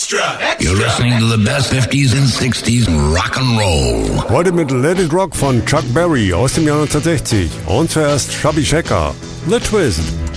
You're listening to the best 50s and 60s Rock and Roll. Heute mit Let It Rock von Chuck Berry aus dem Jahr 1960. Und zuerst Chubby Checker, The Twist.